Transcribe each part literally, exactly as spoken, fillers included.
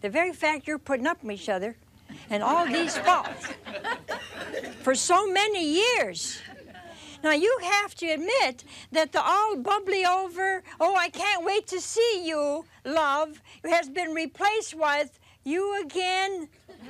the very fact you're putting up with each other and all these faults for so many years. Now, you have to admit that the all bubbly over, oh, I can't wait to see you, love, has been replaced with you again.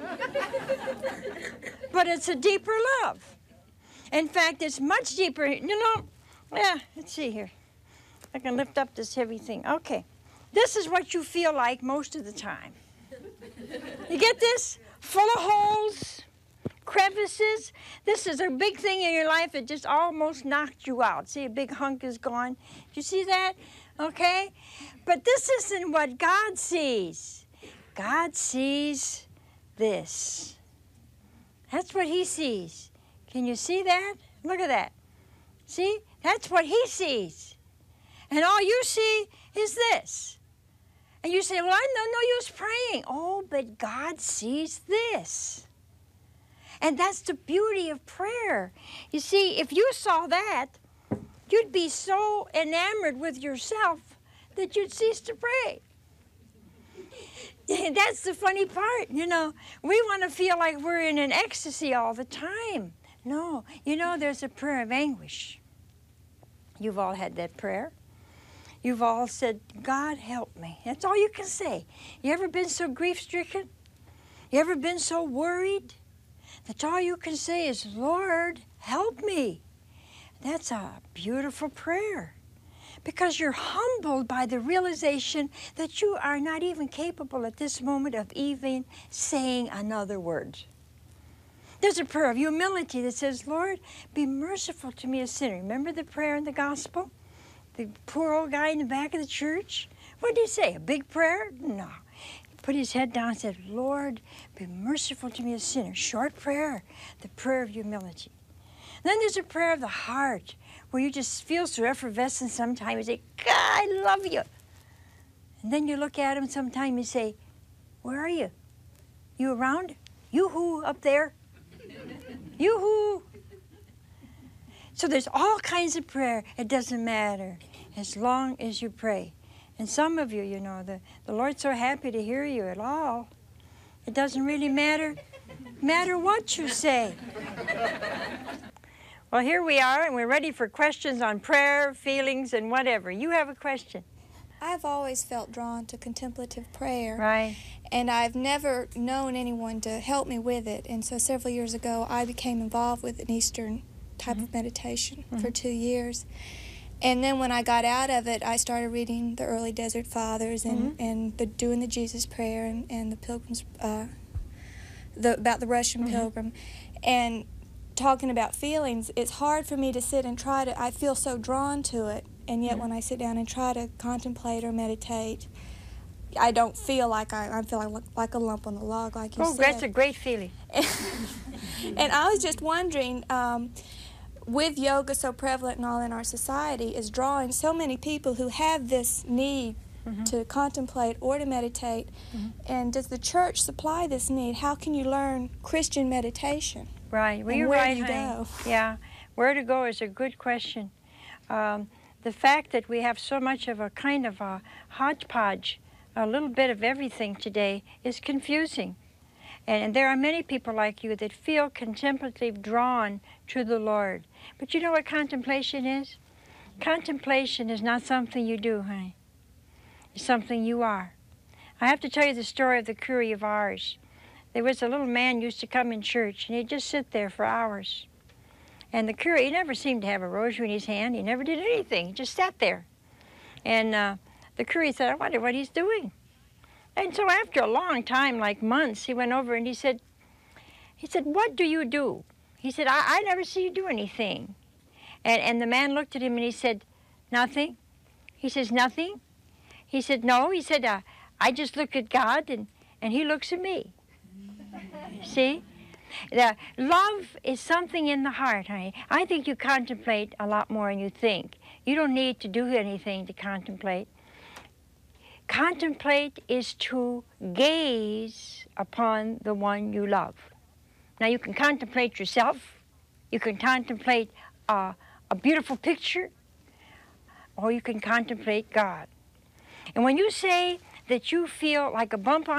But it's a deeper love. In fact, it's much deeper. You know, yeah, let's see here. I can lift up this heavy thing. Okay. This is what you feel like most of the time. You get this? Full of holes, crevices. This is a big thing in your life that just almost knocked you out. See, a big hunk is gone. Do you see that? Okay? But this isn't what God sees. God sees this. That's what he sees. Can you see that? Look at that. See? That's what he sees. And all you see is this. And you say, well, I know no use praying. Oh, but God sees this. And that's the beauty of prayer. You see, if you saw that, you'd be so enamored with yourself that you'd cease to pray. That's the funny part, you know. We want to feel like we're in an ecstasy all the time. No, you know, there's a prayer of anguish. You've all had that prayer. You've all said, God, help me. That's all you can say. You ever been so grief-stricken? You ever been so worried? That's all you can say is, Lord, help me. That's a beautiful prayer because you're humbled by the realization that you are not even capable at this moment of even saying another word. There's a prayer of humility that says, Lord, be merciful to me, a sinner. Remember the prayer in the gospel? The poor old guy in the back of the church? What did he say? A big prayer? No. He put his head down and said, Lord, be merciful to me, a sinner. Short prayer, the prayer of humility. Then there's a prayer of the heart, where you just feel so effervescent sometimes. You say, God, I love you. And then you look at him sometime and say, where are you? You around? You-hoo up there? You-hoo. So there's all kinds of prayer. It doesn't matter as long as you pray. And some of you, you know, the, the Lord's so happy to hear you at all. It doesn't really matter, matter what you say. Well, here we are, and we're ready for questions on prayer, feelings, and whatever. You have a question. I've always felt drawn to contemplative prayer. Right. And I've never known anyone to help me with it. And so several years ago, I became involved with an Eastern type mm-hmm. of meditation mm-hmm. for two years. And then when I got out of it, I started reading the early Desert Fathers and, mm-hmm. and the, doing the Jesus Prayer and, and the Pilgrim's, uh, the, about the Russian mm-hmm. pilgrim. And talking about feelings, it's hard for me to sit and try to, I feel so drawn to it. And yet mm-hmm. when I sit down and try to contemplate or meditate, I don't feel like I, I feel like, like a lump on the log, like you oh, said. Oh, that's a great feeling. And I was just wondering, um, with yoga so prevalent and all in our society, is drawing so many people who have this need mm-hmm. to contemplate or to meditate. Mm-hmm. And does the church supply this need? How can you learn Christian meditation? Right. Well, and you're where right, do you honey. go? Yeah. Where to go is a good question. Um, the fact that we have so much of a kind of a hodgepodge, a little bit of everything today, is confusing. And, and there are many people like you that feel contemplative drawn to the Lord. But you know what contemplation is? Contemplation is not something you do, honey. It's something you are. I have to tell you the story of the curé of Ars. There was a little man used to come in church, and he'd just sit there for hours. And the curé, he never seemed to have a rosary in his hand. He never did anything. He just sat there. And uh, the curé said, I wonder what he's doing. And so after a long time, like months, he went over and he said, he said, what do you do? He said, I, I never see you do anything. And, and the man looked at him and he said, nothing? He says, nothing? He said, no. He said, uh, I just look at God and, and he looks at me. See? The love is something in the heart, honey. I think you contemplate a lot more than you think. You don't need to do anything to contemplate. Contemplate is to gaze upon the one you love. Now, you can contemplate yourself. You can contemplate uh, a beautiful picture, or you can contemplate God. And when you say that you feel like a bump on